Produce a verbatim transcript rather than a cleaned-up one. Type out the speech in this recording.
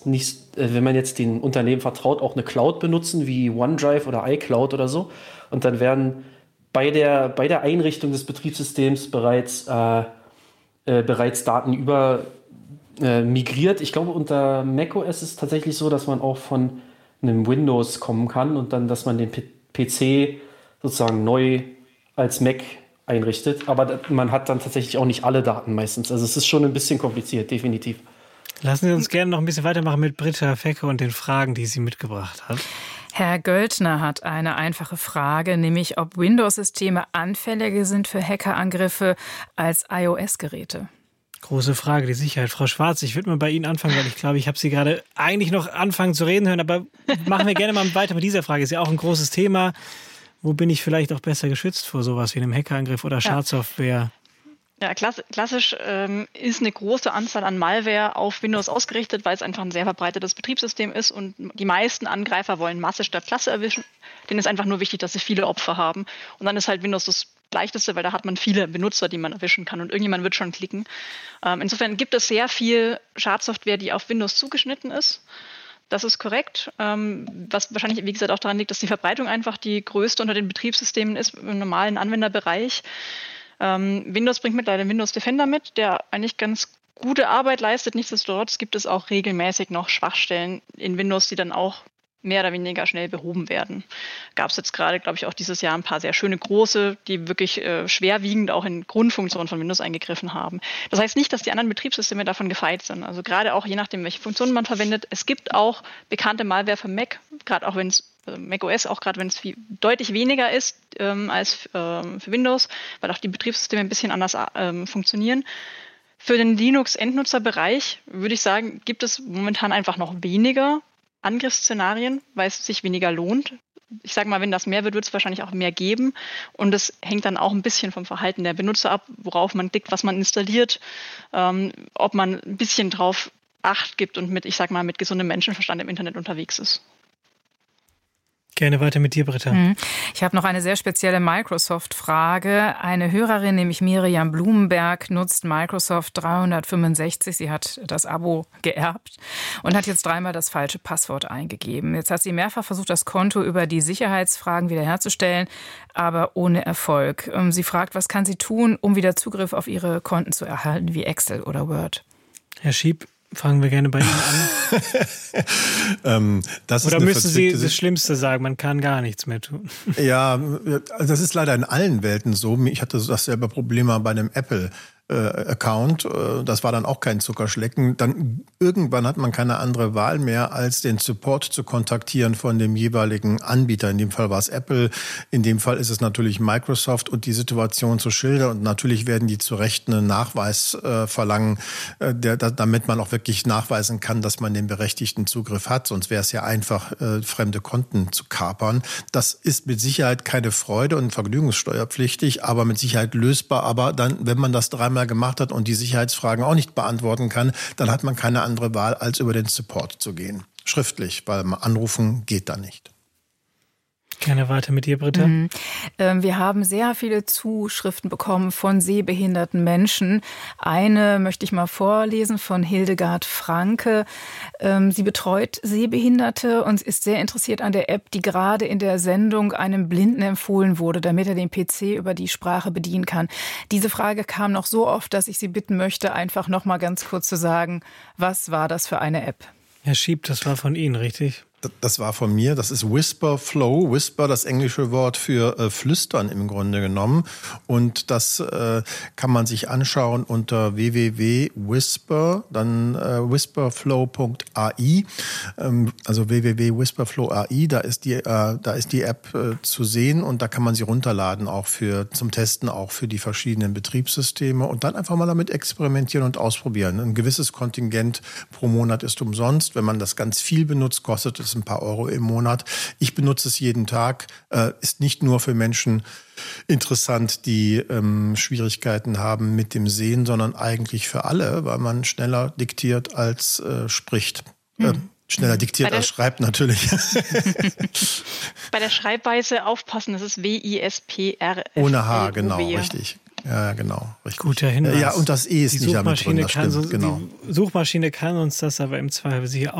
jetzt nicht, äh, wenn man jetzt den Unternehmen vertraut, auch eine Cloud benutzen, wie OneDrive oder iCloud oder so. Und dann werden bei der, bei der Einrichtung des Betriebssystems bereits, äh, äh, bereits Daten über äh, migriert. Ich glaube, unter macOS ist es tatsächlich so, dass man auch von einem Windows kommen kann und dann, dass man den P- PC sozusagen neu als Mac einrichtet. Aber man hat dann tatsächlich auch nicht alle Daten meistens. Also es ist schon ein bisschen kompliziert, definitiv. Lassen Sie uns gerne noch ein bisschen weitermachen mit Britta Fecke und den Fragen, die sie mitgebracht hat. Herr Göldner hat eine einfache Frage, nämlich ob Windows-Systeme anfälliger sind für Hackerangriffe als iOS-Geräte. Große Frage, die Sicherheit. Frau Schwarz, ich würde mal bei Ihnen anfangen, weil ich glaube, ich habe Sie gerade eigentlich noch anfangen zu reden hören, aber machen wir gerne mal weiter mit dieser Frage. Ist ja auch ein großes Thema. Wo bin ich vielleicht auch besser geschützt vor sowas wie einem Hackerangriff oder Schadsoftware? Ja, klassisch ähm, ist eine große Anzahl an Malware auf Windows ausgerichtet, weil es einfach ein sehr verbreitetes Betriebssystem ist und die meisten Angreifer wollen Masse statt Klasse erwischen. Denen ist einfach nur wichtig, dass sie viele Opfer haben. Und dann ist halt Windows das leichteste, weil da hat man viele Benutzer, die man erwischen kann und irgendjemand wird schon klicken. Ähm, insofern gibt es sehr viel Schadsoftware, die auf Windows zugeschnitten ist. Das ist korrekt, ähm, was wahrscheinlich, wie gesagt, auch daran liegt, dass die Verbreitung einfach die größte unter den Betriebssystemen ist im normalen Anwenderbereich. Ähm, Windows bringt mittlerweile Windows Defender mit, der eigentlich ganz gute Arbeit leistet. Nichtsdestotrotz gibt es auch regelmäßig noch Schwachstellen in Windows, die dann auch mehr oder weniger schnell behoben werden. Gab es jetzt gerade, glaube ich, auch dieses Jahr ein paar sehr schöne große, die wirklich äh, schwerwiegend auch in Grundfunktionen von Windows eingegriffen haben. Das heißt nicht, dass die anderen Betriebssysteme davon gefeit sind. Also gerade auch je nachdem, welche Funktionen man verwendet. Es gibt auch bekannte Malware für Mac, gerade auch wenn es äh, macOS, auch gerade wenn es deutlich weniger ist ähm, als ähm, für Windows, weil auch die Betriebssysteme ein bisschen anders ähm, funktionieren. Für den Linux-Endnutzerbereich würde ich sagen, gibt es momentan einfach noch weniger Angriffsszenarien, weil es sich weniger lohnt. Ich sage mal, wenn das mehr wird, wird es wahrscheinlich auch mehr geben. Und es hängt dann auch ein bisschen vom Verhalten der Benutzer ab, worauf man klickt, was man installiert, ähm, ob man ein bisschen drauf Acht gibt und mit, ich sag mal, mit gesundem Menschenverstand im Internet unterwegs ist. Gerne weiter mit dir, Britta. Ich habe noch eine sehr spezielle Microsoft-Frage. Eine Hörerin, nämlich Miriam Blumenberg, nutzt Microsoft dreihundertfünfundsechzig. Sie hat das Abo geerbt und hat jetzt dreimal das falsche Passwort eingegeben. Jetzt hat sie mehrfach versucht, das Konto über die Sicherheitsfragen wiederherzustellen, aber ohne Erfolg. Sie fragt, was kann sie tun, um wieder Zugriff auf ihre Konten zu erhalten, wie Excel oder Word? Herr Schieb, fangen wir gerne bei Ihnen an. ähm, das Oder ist müssen Sie das Schlimmste sagen, man kann gar nichts mehr tun? Ja, das ist leider in allen Welten so. Ich hatte dasselbe Problem mal bei einem Apple Account. Das war dann auch kein Zuckerschlecken. Dann irgendwann hat man keine andere Wahl mehr, als den Support zu kontaktieren von dem jeweiligen Anbieter. In dem Fall war es Apple. In dem Fall ist es natürlich Microsoft und die Situation zu schildern. Und natürlich werden die zu Recht einen Nachweis äh, verlangen, äh, der, da, damit man auch wirklich nachweisen kann, dass man den berechtigten Zugriff hat. Sonst wäre es ja einfach, äh, fremde Konten zu kapern. Das ist mit Sicherheit keine Freude und vergnügungssteuerpflichtig, aber mit Sicherheit lösbar. Aber dann, wenn man das dreimal gemacht hat und die Sicherheitsfragen auch nicht beantworten kann, dann hat man keine andere Wahl, als über den Support zu gehen. Schriftlich, weil anrufen geht da nicht. Gerne weiter mit dir, Britta. Mhm. Wir haben sehr viele Zuschriften bekommen von sehbehinderten Menschen. Eine möchte ich mal vorlesen von Hildegard Franke. Sie betreut Sehbehinderte und ist sehr interessiert an der App, die gerade in der Sendung einem Blinden empfohlen wurde, damit er den P C über die Sprache bedienen kann. Diese Frage kam noch so oft, dass ich Sie bitten möchte, einfach noch mal ganz kurz zu sagen, was war das für eine App? Herr Schieb, das war von Ihnen, richtig? Das war von mir. Das ist Whisper Flow. Whisper, das englische Wort für äh, Flüstern im Grunde genommen. Und das äh, kann man sich anschauen unter w w w punkt whisper, dann äh, whisperflow punkt a i. Ähm, also w w w punkt whisperflow punkt a i. Da ist die, äh, da ist die App äh, zu sehen und da kann man sie runterladen, auch für zum Testen, auch für die verschiedenen Betriebssysteme und dann einfach mal damit experimentieren und ausprobieren. Ein gewisses Kontingent pro Monat ist umsonst. Wenn man das ganz viel benutzt, kostet es ein paar Euro im Monat. Ich benutze es jeden Tag. Äh, ist nicht nur für Menschen interessant, die ähm, Schwierigkeiten haben mit dem Sehen, sondern eigentlich für alle, weil man schneller diktiert als äh, spricht. Hm. Äh, schneller diktiert als schreibt natürlich. Bei der Schreibweise aufpassen, das ist W I S P R. Ohne H, genau, richtig. Ja, genau. Richtig. Guter Hinweis. Ja, und das E ist die nicht damit drin, Suchmaschine das kann stimmt, so, genau. Die Suchmaschine kann uns das aber im Zweifel sicher